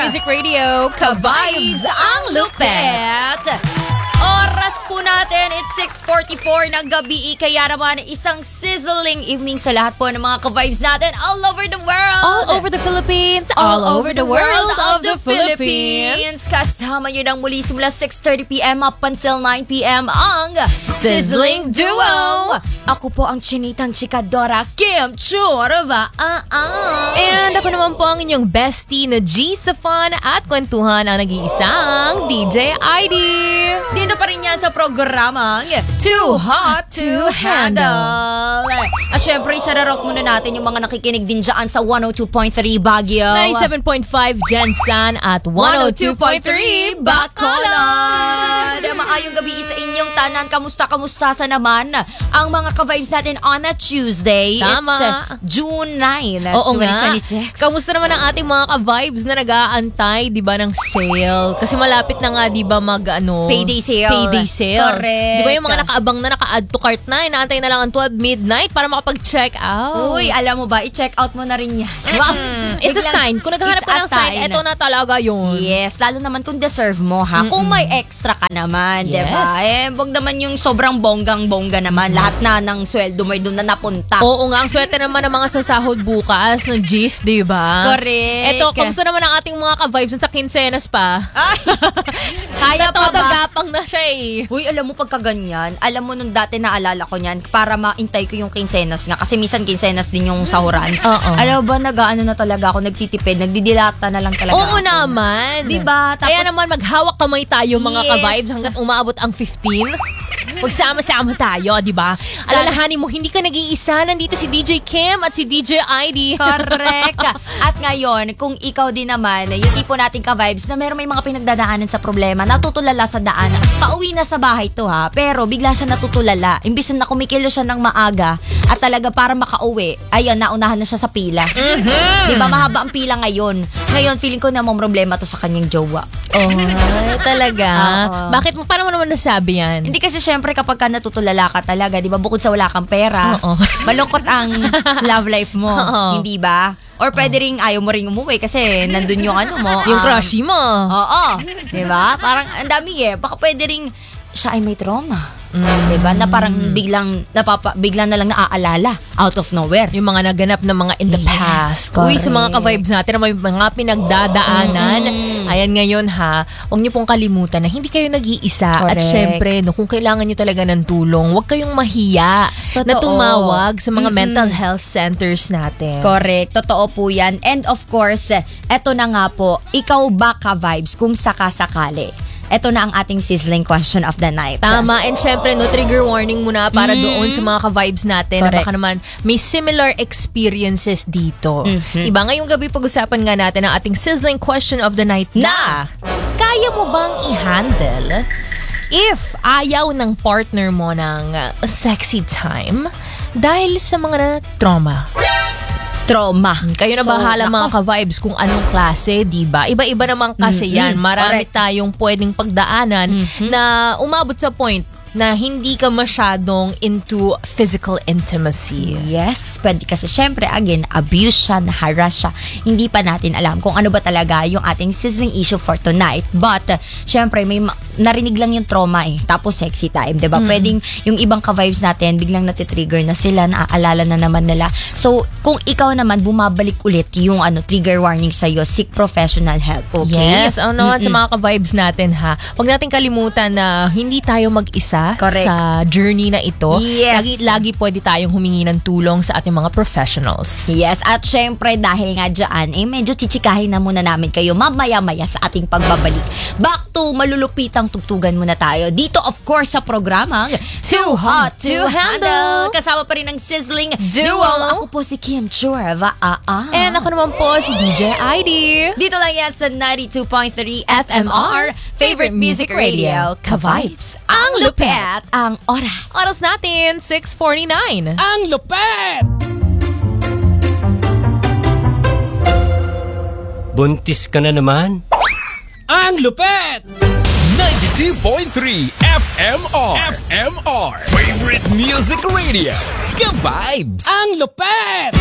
Music Radio, ka-vibes ang lupet. Oras po natin, it's 6:44 ng gabi. Kaya naman, isang sizzling evening sa lahat po ng mga ka-vibes natin all over the world. All over the Philippines, all over the world of the Philippines. Kasama nyo ng muli simula 6:30pm up until 9pm ang Sizzling Duo. Ako po ang chinitang chikadora, Kim Chorva. And ako naman po ang inyong bestie na G sa fun at kwentuhan ang nag-iisang DJ ID. Dito pa rin yan sa programang Too Hot to Handle. At syempre, isararot muna natin yung mga nakikinig din dyan sa 102.3 Baguio, 97.5 Jensan at 102.3 Bacolod. Maayong gabi sa inyong tanan. Kamusta sa naman ang mga ka-vibes natin on a Tuesday? Tama. It's June 9, Oo 2026. nga. Kamusta naman ang ating mga ka-vibes na nag-aantay, di ba, ng sale? Kasi malapit na nga, di ba, Payday sale. Di Correct. ba yung mga nakaabang na naka-add to cart na, inaantay na lang ang 12 midnight para makapag-check out. Uy, alam mo ba, i-check out mo na rin yan. It's a sign. Kung naghahanap ka ng sign, eto na talaga yun. Yes, lalo naman kung deserve mo, ha? Kung may extra ka naman, Yes. diba? Wag naman yung sobrang bonggang-bongga naman. Lahat na ng sweldo may doon na napunta. Oo nga, ang swerte naman ng mga sasahod bukas ng G's, di ba? Correct. Eto, kamusta naman ang ating mga ka-vibes sa quincenas pa? Ay, kaya pa ba? Gapang na siya eh. Uy, alam mo pagka ganyan, alam mo nung dati naalala ko niyan, para maintay ko yung quincenas nga, kasi minsan quincenas din yung sahuran. Oo. Alam mo ba, nag-ano na talaga ako, nagtitipid, nagdidilata na lang talaga Oo ako. naman. Diba? Tapos, Kaya naman maghawak kamay tayo mga Yes. ka-vibes hanggat umaabot ang 15. Magsama-sama tayo, di ba? Alalahanin mo, hindi ka nag-iisa. Nandito si DJ Kim at si DJ ID. correct. At ngayon, kung ikaw din naman, yung tipo nating ka-vibes na meron may mga pinagdadaanan sa problema, natutulala sa daan, pauwi na sa bahay to ha, pero bigla siya natutulala. Imbis na kumikilo siya ng maaga at talaga para makauwi, ayun, naunahan na siya sa pila. Di ba, mahaba ang pila ngayon. Ngayon, feeling ko na may problema to sa kanyang jowa. Oh, talaga? Oo. Bakit mo, paano mo naman nasabi yan? Hindi kasi syempre kapag ka natutulala ka talaga, di ba, bukod sa wala kang pera, Oo. malungkot ang love life mo, Oo. hindi ba? Or pwede ring ayaw mo ring umuwi kasi nandun yung ano mo. Yung crushy mo. Oo. Di ba? Parang ang dami Baka pwede ring siya ay may trauma. Diba? Na parang biglang na lang naaalala out of nowhere. Yung mga naganap na mga in the Yes, past. correct. Uy, sa mga ka-vibes natin na may mga pinagdadaanan. Ayan ngayon ha, huwag niyo pong kalimutan na hindi kayo nag-iisa. At Correct. syempre, no, kung kailangan niyo talaga ng tulong, huwag kayong mahiya na Totoo. tumawag sa mga mental health centers natin. Correct. Totoo po yan. And of course, eto na nga po, ikaw ba ka-vibes kung sakasakali? Eto na ang ating sizzling question of the night. Tama. And syempre, no, trigger warning muna para doon sa mga ka-vibes natin na Correct. baka naman may similar experiences dito. Diba? Ngayong gabi pag-usapan nga natin ang ating sizzling question of the night na kaya mo bang i-handle if ayaw ng partner mo ng sexy time dahil sa mga trauma? Trauma. Kayo na So, bahala nako. mga ka-vibes kung anong klase, diba? Iba-iba naman kasi yan. Marami correct. tayong pwedeng pagdaanan na umabot sa point na hindi ka masyadong into physical intimacy. Yes, pwede kasi syempre again, abuse siya, na-harass siya. Hindi pa natin alam kung ano ba talaga yung ating sizzling issue for tonight. But syempre may narinig lang yung trauma tapos sexy time, 'di ba? Pwedeng yung ibang ka-vibes natin biglang natitrigger na sila, naaalala na naman nila. So, kung ikaw naman bumabalik ulit yung trigger warning sa iyo, seek professional help, okay? Yes, ano naman sa mga ka-vibes natin ha. Huwag natin kalimutan na hindi tayo mag-isa Correct. sa journey na ito. Yes. Lagi pwede tayong humingi ng tulong sa ating mga professionals. Yes, at syempre dahil nga dyan, medyo chichikahin na muna namin kayo mamaya-maya sa ating pagbabalik. Back to malulupitang tugtugan muna tayo. Dito of course sa programang Too Hot to Handle. Kasama pa rin ang sizzling duo. Ako po si Kim Chorva. And ako naman po si DJ ID. Dito lang yan sa 92.3 FMR, Favorite Music Radio. Ka-vibes, ang lupet, ang oras. Oras natin, 6:49. Ang lupet! Buntis ka na naman? Ang lupet! 92.3 FMR. Favorite Music Radio. Ka-vibes! Ang lupet!